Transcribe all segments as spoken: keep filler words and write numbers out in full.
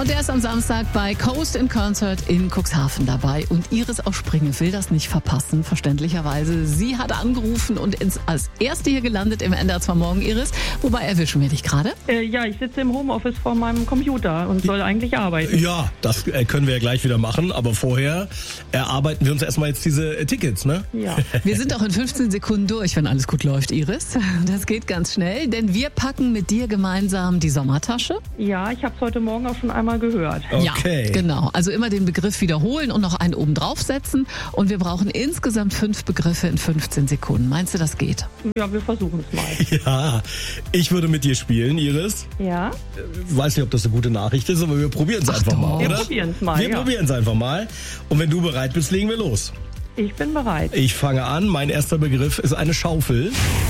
Und der ist am Samstag bei Coast in Concert in Cuxhaven dabei. Und Iris aus Springe will das nicht verpassen, verständlicherweise. Sie hat angerufen und ist als Erste hier gelandet im N D R zwei Morgen, Iris. Wobei erwischen wir dich gerade? Äh, ja, ich sitze im Homeoffice vor meinem Computer und soll eigentlich arbeiten. Ja, das äh, können wir ja gleich wieder machen. Aber vorher erarbeiten wir uns erstmal jetzt diese äh, Tickets, ne? Ja. Wir sind auch in fünfzehn Sekunden durch, wenn alles gut läuft, Iris. Das geht ganz schnell, denn wir packen mit dir gemeinsam die Sommertasche. Ja, ich habe es heute Morgen auch schon einmal gehört. Okay. Ja, genau. Also immer den Begriff wiederholen und noch einen oben draufsetzen. Und wir brauchen insgesamt fünf Begriffe in fünfzehn Sekunden. Meinst du, das geht? Ja, wir versuchen es mal. Ja, ich würde mit dir spielen, Iris. Ja? Weiß nicht, ob das eine gute Nachricht ist, aber wir probieren es einfach doch. mal, Wir oder? probieren es mal, Wir ja. probieren es einfach mal. Und wenn du bereit bist, legen wir los. Ich bin bereit. Ich fange an. Mein erster Begriff ist eine Schaufel.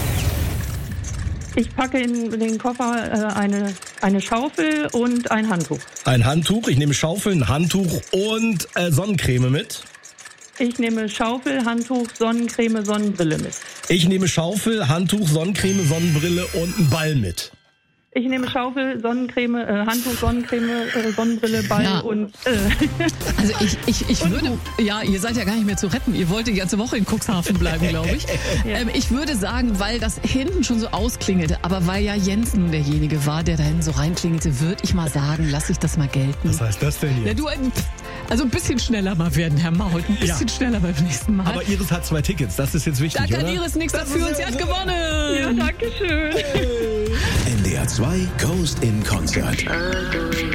Ich packe in den Koffer äh, eine, eine Schaufel und ein Handtuch. Ein Handtuch. Ich nehme Schaufel, ein Handtuch und äh, Sonnencreme mit. Ich nehme Schaufel, Handtuch, Sonnencreme, Sonnenbrille mit. Ich nehme Schaufel, Handtuch, Sonnencreme, Sonnenbrille und einen Ball mit. Ich nehme Schaufel, Sonnencreme, äh, Handtuch, Sonnencreme, äh, Sonnenbrille, Ball Ja. und... Äh, Also ich, ich, ich würde, ja, ihr seid ja gar nicht mehr zu retten. Ihr wollt die ganze Woche in Cuxhaven bleiben, glaube ich. Ja. Ähm, ich würde sagen, weil das hinten schon so ausklingelte, aber weil ja Jens nun derjenige war, der da hinten so reinklingelte, würde ich mal sagen, lass ich das mal gelten. Was heißt das denn Ja, hier? du, äh, also ein bisschen schneller mal werden, Herr Mault. Ein bisschen Ja. schneller beim nächsten Mal. Aber Iris hat zwei Tickets. Das ist jetzt wichtig, da kann oder? Iris nichts Das dafür ist und sie ja hat so. gewonnen. ja, danke schön. N D R zwei Coast in Concert.